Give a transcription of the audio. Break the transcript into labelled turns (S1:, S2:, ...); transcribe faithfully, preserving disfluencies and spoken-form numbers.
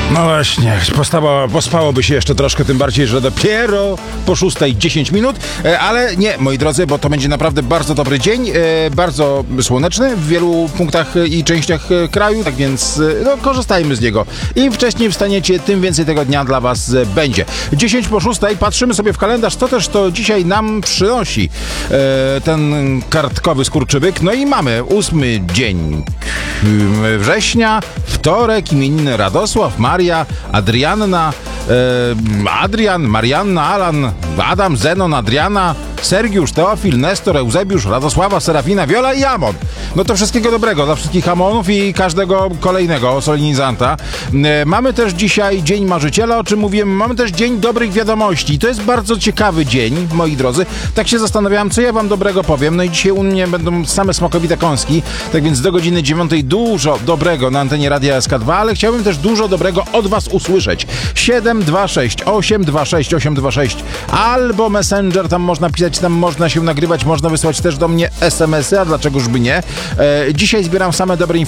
S1: No właśnie, postało, pospałoby się jeszcze troszkę, tym bardziej, że dopiero po szóstej dziesięć minut, ale nie, moi drodzy, bo to będzie naprawdę bardzo dobry dzień, bardzo słoneczny w wielu punktach i częściach kraju, tak więc no, korzystajmy z niego. Im wcześniej wstaniecie, tym więcej tego dnia dla was będzie. dziesięć po szóstej, patrzymy sobie w kalendarz, co też to dzisiaj nam przynosi ten kartkowy skurczybyk. No i mamy ósmy dzień września, wtorek, imieniny Radosław, Maria, Adrianna, e, Adrian, Marianna, Alan, Adam, Zenon, Adriana, Sergiusz, Teofil, Nestor, Eusebiusz, Radosława, Serafina, Wiola i Amon. No to wszystkiego dobrego dla wszystkich Amonów i każdego kolejnego solenizanta. E, mamy też dzisiaj Dzień Marzyciela, o czym mówiłem. Mamy też Dzień Dobrych Wiadomości. To jest bardzo ciekawy dzień, moi drodzy. Tak się zastanawiałem, co ja wam dobrego powiem. No i dzisiaj u mnie będą same smakowite kąski. Tak więc do godziny dziewiątej dużo dobrego na antenie Radia S K dwa, ale chciałbym też dużo dobrego od was usłyszeć. siedem dwa sześć osiem dwa sześć osiem dwa sześć albo Messenger, tam można pisać, tam można się nagrywać, można wysłać też do mnie es em esy, a dlaczegoż by nie. E, dzisiaj zbieram same dobre informacje